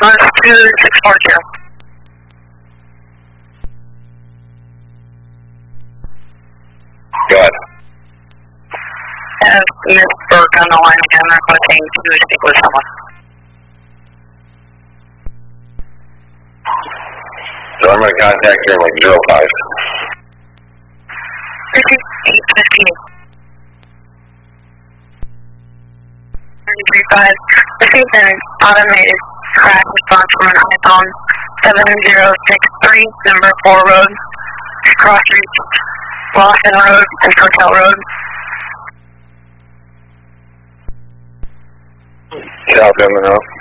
2640. Go ahead. Miss Burke on the line again, requesting to speak with someone. So I'm going to contact her like 05. 5815. 335. Received an automated crash response from an iPhone 7063, number 4 road, Cross Street, Lawson Road, and Hotel Road. South Monroe.